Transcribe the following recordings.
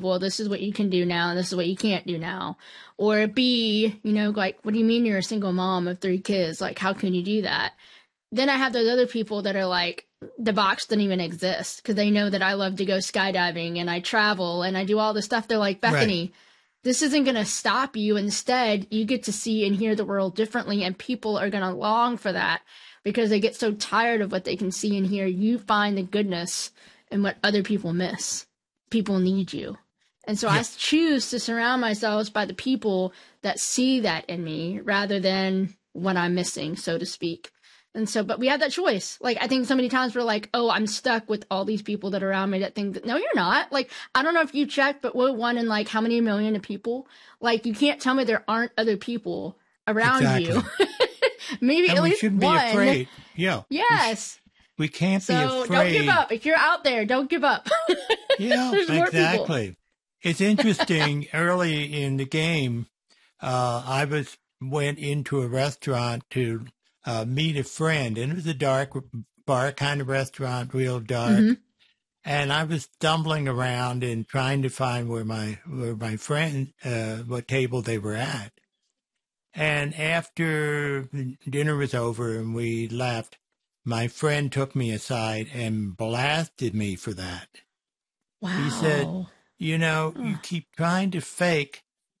well, this is what you can do now, and this is what you can't do now. Or B, you know, like, what do you mean you're a single mom of 3 kids? Like, how can you do that? Then I have those other people that are like, the box doesn't even exist, because they know that I love to go skydiving and I travel and I do all this stuff. They're like, Bethany, Right. this isn't going to stop you. Instead, you get to see and hear the world differently, and people are going to long for that because they get so tired of what they can see and hear. You find the goodness in what other people miss. People need you. And so I choose to surround myself by the people that see that in me rather than what I'm missing, so to speak. And so, but we have that choice. Like, I think so many times we're like, oh, I'm stuck with all these people that are around me that think that, no, you're not. Like, I don't know if you checked, but we're one in like how many million of people? Like, you can't tell me there aren't other people around you. Maybe and at we least shouldn't one. be afraid. Yeah. Yes. We can't be So afraid. don't give up. If you're out there, don't give up. Yeah, There's more people. exactly. It's interesting. Early in the game, I went into a restaurant to meet a friend, and it was a dark bar kind of restaurant, real dark. Mm-hmm. And I was stumbling around and trying to find where my friend, what table they were at. And after dinner was over and we left, my friend took me aside and blasted me for that. Wow. He said, you know, you keep trying to fake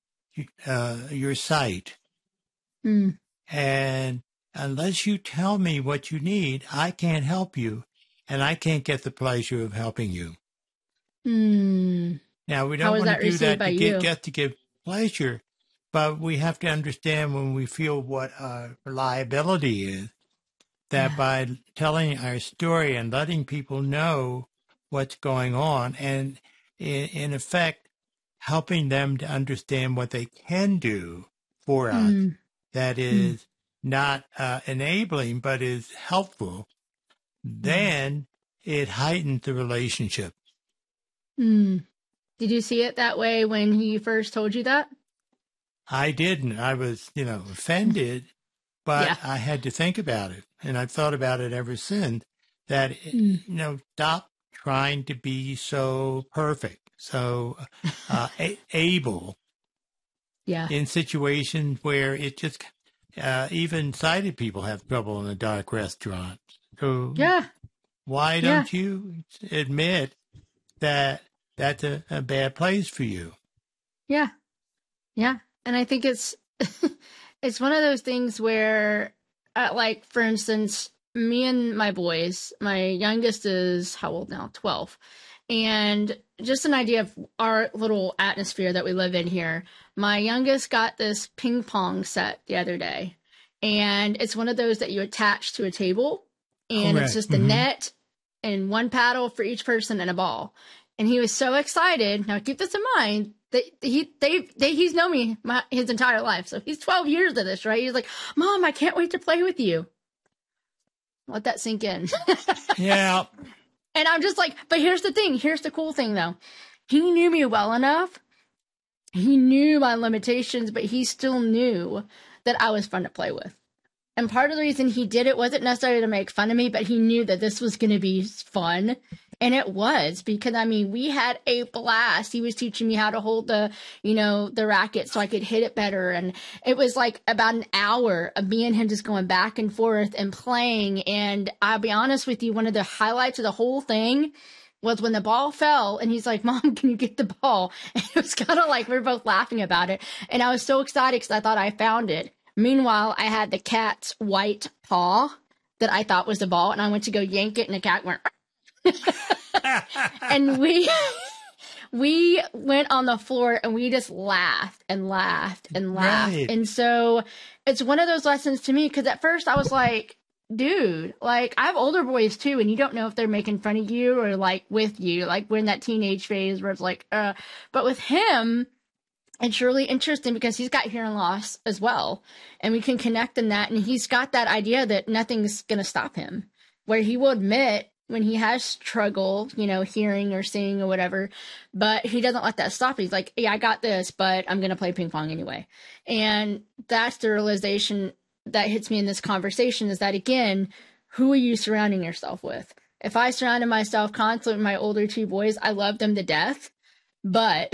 your sight. Mm. And unless you tell me what you need, I can't help you. And I can't get the pleasure of helping you. Mm. Now, we don't want to do that just to give pleasure, but we have to understand when we feel what our liability is, that by telling our story and letting people know what's going on, and in effect, helping them to understand what they can do for us, that is not enabling, but is helpful, then it heightens the relationship. Mm. Did you see it that way when he first told you that? I didn't. I was, offended, but I had to think about it. And I've thought about it ever since, that, stop trying to be so perfect, so able in situations where it just, even sighted people have trouble in a dark restaurant. So why don't you admit that that's a bad place for you? Yeah. Yeah. And I think it's it's one of those things where, like, for instance, me and my boys, my youngest is how old now? 12. And just an idea of our little atmosphere that we live in here. My youngest got this ping pong set the other day. And it's one of those that you attach to a table. And it's just a net and one paddle for each person and a ball. And he was so excited. Now, keep this in mind. He's known me his entire life. So he's 12 years of this, right? He's like, Mom, I can't wait to play with you. Let that sink in. Yeah. And I'm just like, but here's the thing. Here's the cool thing, though. He knew me well enough. He knew my limitations, but he still knew that I was fun to play with. And part of the reason he did it wasn't necessarily to make fun of me, but he knew that this was going to be fun. And it was, because, I mean, we had a blast. He was teaching me how to hold the racket so I could hit it better. And it was like about an hour of me and him just going back and forth and playing. And I'll be honest with you, one of the highlights of the whole thing was when the ball fell and he's like, Mom, can you get the ball? And it was kind of like we were both laughing about it. And I was so excited because I thought I found it. Meanwhile, I had the cat's white paw that I thought was the ball, and I went to go yank it, and the cat went. And we went on the floor, and we just laughed and laughed and laughed. Right. And so it's one of those lessons to me, because at first I was like, dude, like, I have older boys too, and you don't know if they're making fun of you or like with you, like we're in that teenage phase where it's like, but with him, it's really interesting because he's got hearing loss as well. And we can connect in that. And he's got that idea that nothing's going to stop him, where he will admit when he has trouble, hearing or seeing or whatever, but he doesn't let that stop. He's like, yeah, I got this, but I'm going to play ping pong anyway. And that's the realization that hits me in this conversation, is that, again, who are you surrounding yourself with? If I surrounded myself constantly with my older 2 boys, I love them to death, but